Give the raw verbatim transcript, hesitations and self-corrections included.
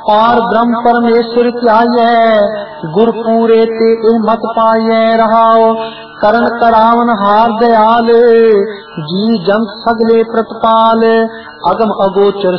पार ब्रह्म परमेश्वर ध्याये, गुर पूरे ते ए मत पाये रहाओ। करण करावन हार दयाल, जी जंत सगले प्रतिपाल, अगम अगोचर